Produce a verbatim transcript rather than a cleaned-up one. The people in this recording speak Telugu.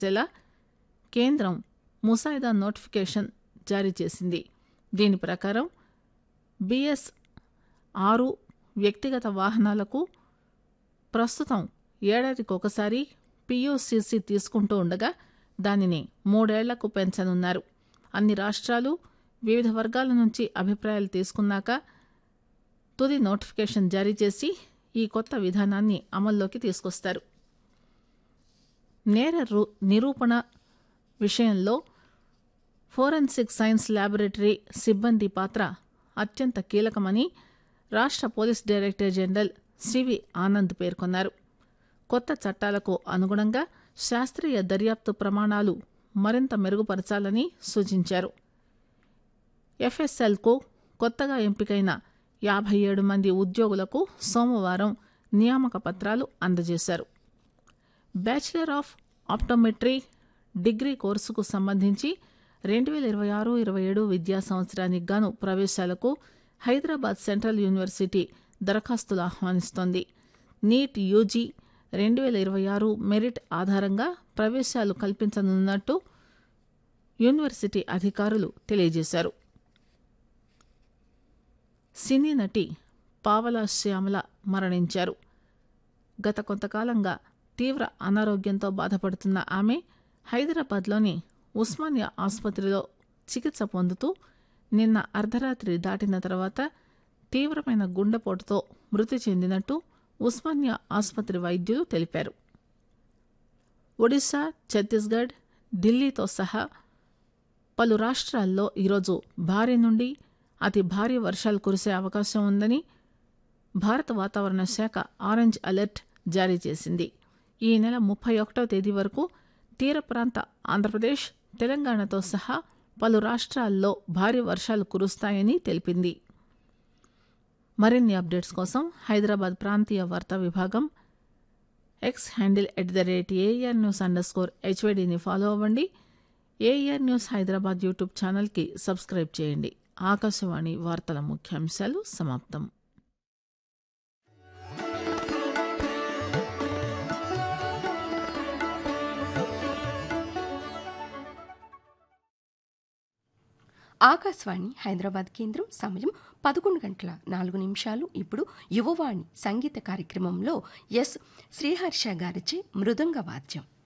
చేసేలా కేంద్రం ముసాయిదా నోటిఫికేషన్ జారీ చేసింది. దీని ప్రకారం బిఎస్ ఆరు వ్యక్తిగత వాహనాలకు ప్రస్తుతం ఏడాదికొకసారి పియూసీసీ తీసుకుంటూ ఉండగా దానిని మూడేళ్లకు పెంచనున్నారు. అన్ని రాష్ట్రాలు వివిధ వర్గాల నుంచి అభిప్రాయాలు తీసుకున్నాక తుది నోటిఫికేషన్ జారీ చేసి ఈ కొత్త విధానాన్ని అమల్లోకి తీసుకొస్తారు. నేర నిరూపణ విషయంలో ఫోరెన్సిక్ సైన్స్ ల్యాబొరేటరీ సిబ్బంది పాత్ర అత్యంత కీలకమని రాష్ట్ర police director general CV Anand పేర్కొన్నారు. కొత్త చట్టాలకు అనుగుణంగా శాస్త్రీయ దర్యాప్తు ప్రమాణాలు మరింత మెరుగుపరచాలని సూచించారు. ఎఫ్ఎస్ఎల్కు కొత్తగా ఎంపికైన యాభై ఏడు మంది ఉద్యోగులకు సోమవారం నియామక పత్రాలు అందజేశారు. బ్యాచిలర్ ఆఫ్ ఆప్టోమెట్రీ డిగ్రీ కోర్సుకు సంబంధించి రెండు వేల ఇరవై ఆరు ఇరవై ఏడు విద్యా సంవత్సరానికి గాను ప్రవేశాలకు హైదరాబాద్ సెంట్రల్ యూనివర్సిటీ దరఖాస్తులు ఆహ్వానిస్తోంది. నీట్ యూజీ రెండు వేల ఇరవై ఆరు మెరిట్ ఆధారంగా ప్రవేశాలు కల్పించనున్నట్టు యూనివర్సిటీ అధికారులు తెలియజేశారు. సినీ నటి పావలా శ్యామల మరణించారు. గత కొంతకాలంగా తీవ్ర అనారోగ్యంతో బాధపడుతున్న ఆమె హైదరాబాద్లోని ఉస్మానియా ఆసుపత్రిలో చికిత్స పొందుతూ నిన్న అర్ధరాత్రి దాటిన తర్వాత తీవ్రమైన గుండెపోటుతో మృతి చెందినట్టు ఉస్మానియా ఆసుపత్రి వైద్యులు తెలిపారు. ఒడిశా, ఛత్తీస్గఢ్, ఢిల్లీతో సహా పలు రాష్ట్రాల్లో ఈరోజు భారీ నుండి అతి భారీ వర్షాలు కురిసే అవకాశం ఉందని భారత వాతావరణ శాఖ ఆరెంజ్ అలర్ట్ జారీ చేసింది. ఈ నెల ముప్పై ఒకటవ తేదీ వరకు తీర ప్రాంత ఆంధ్రప్రదేశ్, తెలంగాణతో సహా పలు రాష్ట్రాల్లో భారీ వర్షాలు కురుస్తాయని తెలిపింది. మరిన్ని అప్డేట్స్ కోసం హైదరాబాద్ ప్రాంతీయ వార్తా విభాగం X handle at the rate AR news under score హెచ్వైడీని follow అవ్వండి. ఏఆర్ న్యూస్ హైదరాబాద్ యూట్యూబ్ ఛానల్కి సబ్స్క్రైబ్ చేయండి. ఆకాశవాణి వార్తల ముఖ్యాంశాలు సమాప్తం. ఆకాశవాణి హైదరాబాద్ కేంద్రం. సమయం పదకొండు గంటల నాలుగు నిమిషాలు. ఇప్పుడు యువవాణి సంగీత కార్యక్రమంలో ఎస్ శ్రీహర్ష గారిచే మృదంగ వాద్యం.